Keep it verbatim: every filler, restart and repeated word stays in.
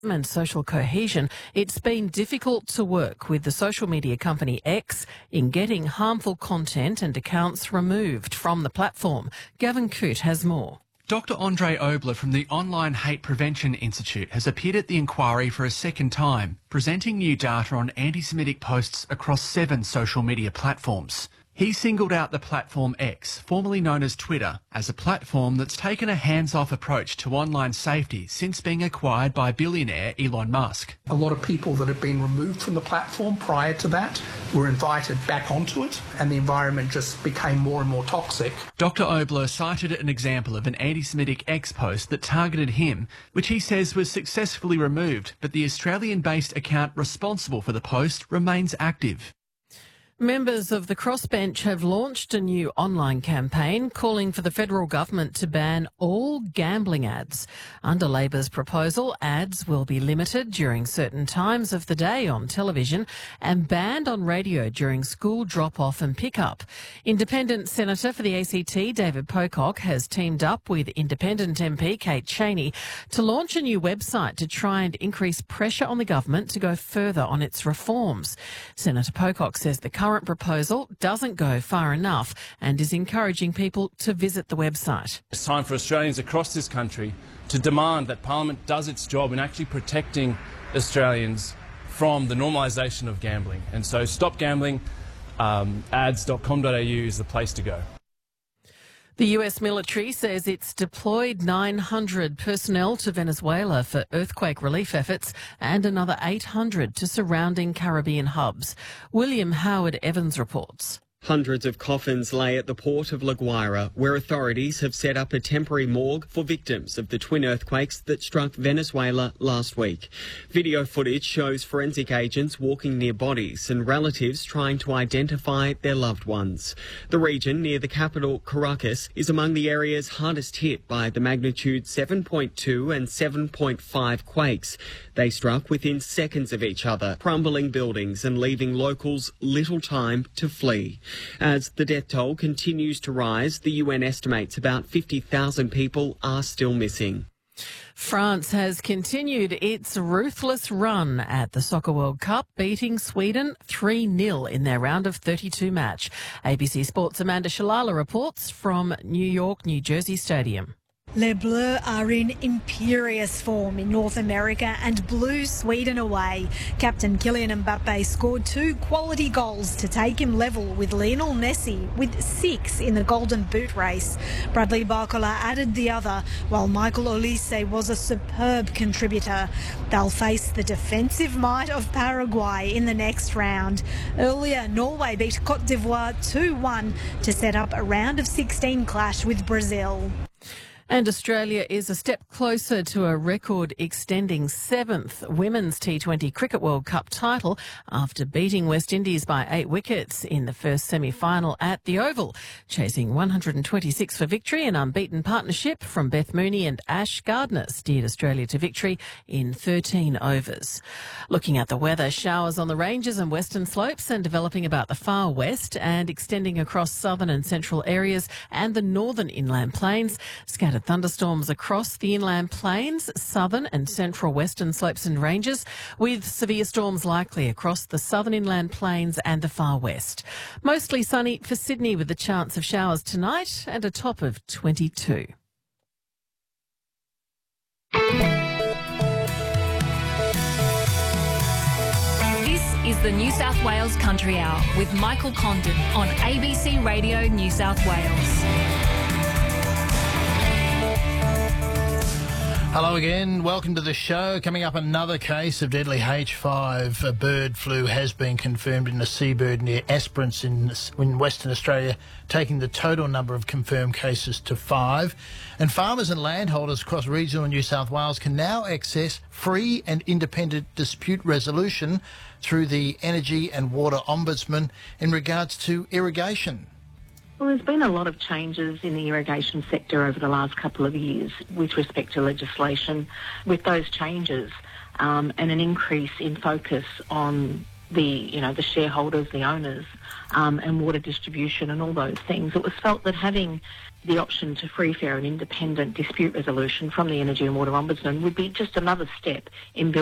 and social cohesion, it's been difficult to work with the social media company X in getting harmful content and accounts removed from the platform. Gavin Coote has more. Doctor Andre Obler from the Online Hate Prevention Institute has appeared at the inquiry for a second time, presenting new data on anti-Semitic posts across seven social media platforms. He singled out the platform X, formerly known as Twitter, as a platform that's taken a hands-off approach to online safety since being acquired by billionaire Elon Musk. A lot of people that had been removed from the platform prior to that were invited back onto it, and the environment just became more and more toxic. Doctor Obler cited an example of an anti-Semitic X post that targeted him, which he says was successfully removed, but the Australian-based account responsible for the post remains active. Members of the Crossbench have launched a new online campaign calling for the federal government to ban all gambling ads. Under Labor's proposal, ads will be limited during certain times of the day on television and banned on radio during school drop-off and pick-up. Independent Senator for the A C T, David Pocock, has teamed up with Independent M P Kate Chaney to launch a new website to try and increase pressure on the government to go further on its reforms. Senator Pocock says the current current proposal doesn't go far enough and is encouraging people to visit the website. It's time for Australians across this country to demand that Parliament does its job in actually protecting Australians from the normalisation of gambling. And so stop gambling, um, ads dot com dot a u is the place to go. The U S military says it's deployed nine hundred personnel to Venezuela for earthquake relief efforts and another eight hundred to surrounding Caribbean hubs. William Howard Evans reports. Hundreds of coffins lay at the port of La Guaira, where authorities have set up a temporary morgue for victims of the twin earthquakes that struck Venezuela last week. Video footage shows forensic agents walking near bodies and relatives trying to identify their loved ones. The region near the capital, Caracas, is among the areas hardest hit by the magnitude seven point two and seven point five quakes. They struck within seconds of each other, crumbling buildings and leaving locals little time to flee. As the death toll continues to rise, the U N estimates about fifty thousand people are still missing. France has continued its ruthless run at the Soccer World Cup, beating Sweden three nil in their round of thirty-two match. A B C Sports' Amanda Shalala reports from New York, New Jersey Stadium. Les Bleus are in imperious form in North America and blew Sweden away. Captain Kylian Mbappe scored two quality goals to take him level with Lionel Messi, with six in the Golden Boot race. Bradley Barcola added the other, while Michael Olise was a superb contributor. They'll face the defensive might of Paraguay in the next round. Earlier, Norway beat Cote d'Ivoire two one to set up a round of sixteen clash with Brazil. And Australia is a step closer to a record-extending seventh Women's T twenty Cricket World Cup title after beating West Indies by eight wickets in the first semi-final at the Oval. Chasing one hundred twenty-six for victory, an unbeaten partnership from Beth Mooney and Ash Gardner steered Australia to victory in thirteen overs. Looking at the weather, showers on the ranges and western slopes and developing about the far west and extending across southern and central areas and the northern inland plains. Scattered thunderstorms across the inland plains, southern and central western slopes and ranges, with severe storms likely across the southern inland plains and the far west. Mostly sunny for Sydney with the chance of showers tonight and a top of twenty-two. This is the New South Wales Country Hour with Michael Condon on A B C Radio New South Wales. Hello again, welcome to the show. Coming up, another case of deadly H five bird flu has been confirmed in a seabird near Esperance in, in Western Australia, taking the total number of confirmed cases to five. And farmers and landholders across regional New South Wales can now access free and independent dispute resolution through the Energy and Water Ombudsman in regards to irrigation. Well, there's been a lot of changes in the irrigation sector over the last couple of years with respect to legislation. With those changes um, and an increase in focus on the, you know, the shareholders, the owners, um, and water distribution and all those things. It was felt that having the option to free, fair and independent dispute resolution from the Energy and Water Ombudsman would be just another step in building